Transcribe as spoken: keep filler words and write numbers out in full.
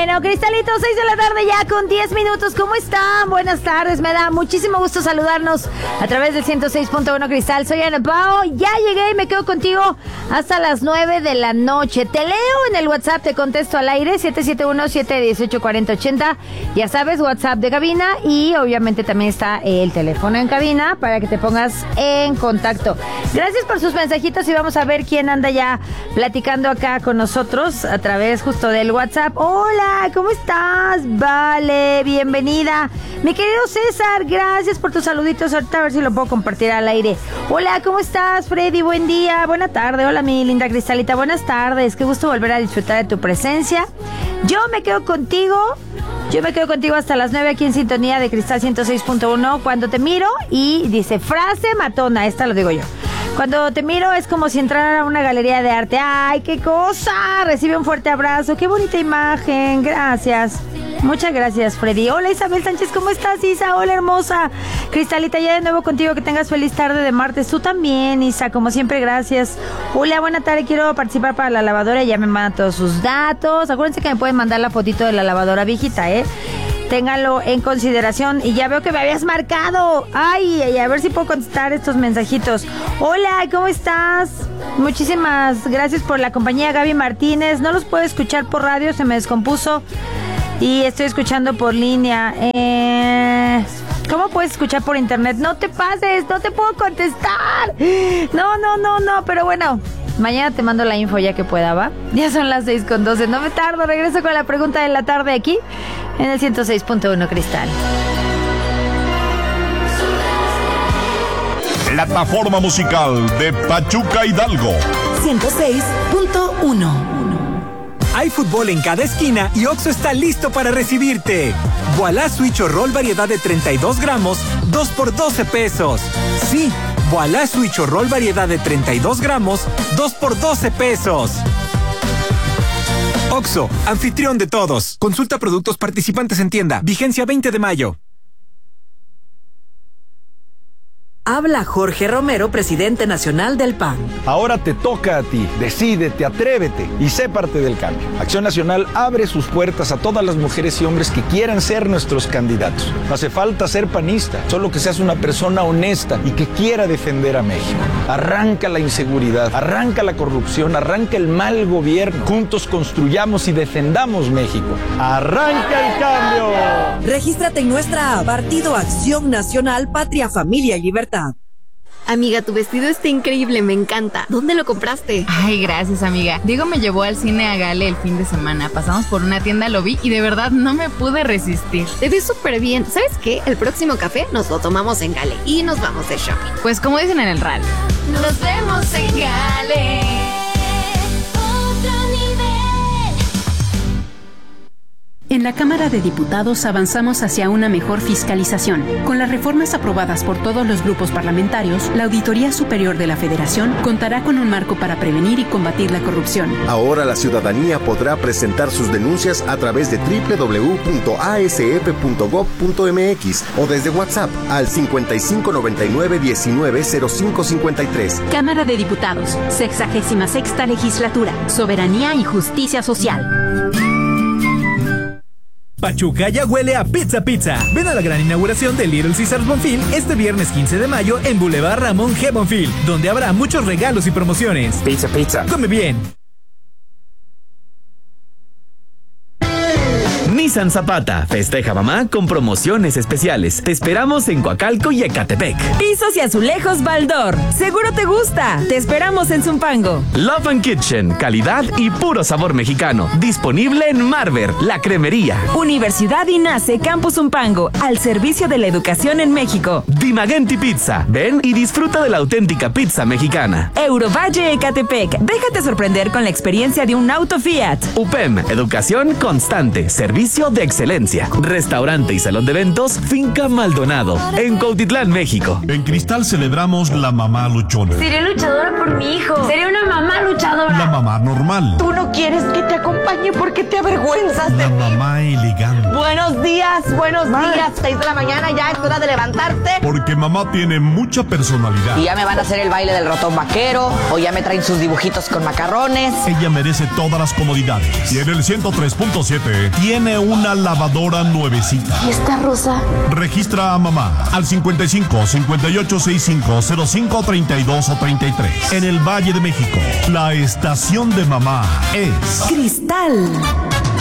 Bueno, Cristalitos, seis de la tarde ya con diez minutos. ¿Cómo están? Buenas tardes. Me da muchísimo gusto saludarnos a través del ciento seis punto uno Cristal. Soy Ana Pao. Ya llegué y me quedo contigo hasta las nueve de la noche. Te leo en el WhatsApp, te contesto al aire, siete siete uno, siete uno ocho, cuatro cero ocho cero. Ya sabes, WhatsApp de cabina y obviamente también está el teléfono en cabina para que te pongas en contacto. Gracias por sus mensajitos y vamos a ver quién anda ya platicando acá con nosotros a través justo del WhatsApp. Hola, ¿cómo estás? Vale, bienvenida. Mi querido César, gracias por tus saluditos. Ahorita a ver si lo puedo compartir al aire. Hola, ¿cómo estás, Freddy? Buen día, buena tarde. Hola, mi linda Cristalita, buenas tardes. Qué gusto volver a disfrutar de tu presencia. Yo me quedo contigo. Yo me quedo contigo hasta las nueve aquí en sintonía de Cristal ciento seis punto uno. Cuando te miro y dice frase matona, esta lo digo yo. Cuando te miro es como si entrara a una galería de arte. ¡Ay, qué cosa! Recibe un fuerte abrazo. ¡Qué bonita imagen! Gracias. Muchas gracias, Freddy. Hola, Isabel Sánchez, ¿cómo estás, Isa? Hola, hermosa. Cristalita, ya de nuevo contigo. Que tengas feliz tarde de martes. Tú también, Isa. Como siempre, gracias. Hola, buena tarde. Quiero participar para la lavadora. Ya me mandan todos sus datos. Acuérdense que me pueden mandar la fotito de la lavadora viejita, ¿eh? Ténganlo en consideración. Y ya veo que me habías marcado. Ay, ay, a ver si puedo contestar estos mensajitos. Hola, ¿cómo estás? Muchísimas gracias por la compañía, Gaby Martínez. No los puedo escuchar por radio, se me descompuso. Y estoy escuchando por línea. Eh, ¿Cómo puedes escuchar por internet? No te pases, no te puedo contestar. No, no, no, no, pero bueno. Mañana te mando la info ya que pueda, ¿va? Ya son las seis con doce. No me tardo, regreso con la pregunta de la tarde aquí en el ciento seis punto uno Cristal. Plataforma musical de Pachuca Hidalgo. ciento seis punto uno. Hay fútbol en cada esquina y Oxxo está listo para recibirte. Voilà Switch o Roll variedad de treinta y dos gramos, dos por doce pesos. Sí, Voilà Switch o Roll variedad de treinta y dos gramos, dos por doce pesos. Oxxo, anfitrión de todos. Consulta productos participantes en tienda. Vigencia veinte de mayo. Habla Jorge Romero, presidente nacional del P A N. Ahora te toca a ti. Decídete, atrévete y sé parte del cambio. Acción Nacional abre sus puertas a todas las mujeres y hombres que quieran ser nuestros candidatos. No hace falta ser panista, solo que seas una persona honesta y que quiera defender a México. Arranca la inseguridad, arranca la corrupción, arranca el mal gobierno. Juntos construyamos y defendamos México. ¡Arranca el cambio! Regístrate en nuestra app, Partido Acción Nacional, Patria, Familia y Libertad. Amiga, tu vestido está increíble, me encanta. ¿Dónde lo compraste? Ay, gracias, amiga. Diego me llevó al cine a Gale el fin de semana. Pasamos por una tienda, lo vi y de verdad no me pude resistir. Te ves súper bien. ¿Sabes qué? El próximo café nos lo tomamos en Gale y nos vamos de shopping. Pues como dicen en el radio. Nos vemos en Gale. En la Cámara de Diputados avanzamos hacia una mejor fiscalización. Con las reformas aprobadas por todos los grupos parlamentarios, la Auditoría Superior de la Federación contará con un marco para prevenir y combatir la corrupción. Ahora la ciudadanía podrá presentar sus denuncias a través de doble u doble u doble u punto a s f punto gob punto m x o desde WhatsApp al cincuenta y cinco noventa y nueve diecinueve cero cinco cincuenta y tres. Cámara de Diputados, sexagésima sexta legislatura, soberanía y justicia social. Pachuca ya huele a pizza pizza. Ven a la gran inauguración de Little Caesars Bonfil este viernes quince de mayo en Boulevard Ramón G. Bonfil, donde habrá muchos regalos y promociones. Pizza, pizza. Come bien. Nissan Zapata. Festeja mamá con promociones especiales. Te esperamos en Coacalco y Ecatepec. Pisos y azulejos Baldor. Seguro te gusta. Te esperamos en Zumpango. Love and Kitchen. Calidad y puro sabor mexicano. Disponible en Marver, la cremería. Universidad INACE Campus Zumpango. Al servicio de la educación en México. Dimagenti Pizza. Ven y disfruta de la auténtica pizza mexicana. Eurovalle Ecatepec. Déjate sorprender con la experiencia de un auto Fiat. U P E M. Educación constante. Servicio servicio de excelencia. Restaurante y salón de eventos Finca Maldonado, en Cuautitlán, México. En Cristal celebramos la mamá luchona. Seré luchadora por mi hijo. Seré una mamá luchadora. La mamá normal. Tú no quieres que te acompañe porque te avergüenzas de La mí. mamá elegante. Buenos días, buenos Ma. días. Seis de la mañana, ya es hora de levantarte. Porque mamá tiene mucha personalidad. Y ya me van a hacer el baile del ratón vaquero, o ya me traen sus dibujitos con macarrones. Ella merece todas las comodidades. Y en el ciento tres punto siete tiene una lavadora nuevecita. ¿Y esta rosa? Registra a mamá al cincuenta y cinco, cincuenta y ocho, sesenta y cinco, cero cinco, treinta y dos o treinta y tres. En el Valle de México, la estación de mamá es Cristal.